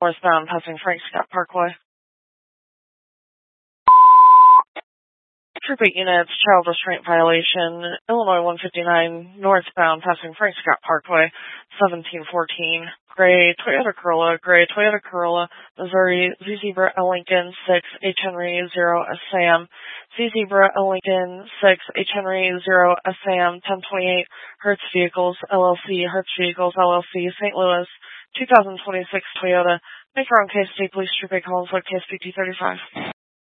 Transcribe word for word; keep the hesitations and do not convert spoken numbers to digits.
northbound passing Frank Scott Parkway. Troop eight units, child restraint violation, Illinois one fifty-nine, northbound passing Frank Scott Parkway, seventeen fourteen. Gray Toyota Corolla, gray Toyota Corolla, Missouri, Z Zebra L Lincoln, six, H Henry, zero, S Sam. Z Zebra L Lincoln, six, H Henry, zero, S Sam, ten twenty-eight, Hertz Vehicles, L L C, Hertz Vehicles, L L C, Saint Louis, two thousand twenty-six Toyota. Make your own case, State Police Troop eight Collinswood, K S P T thirty-five.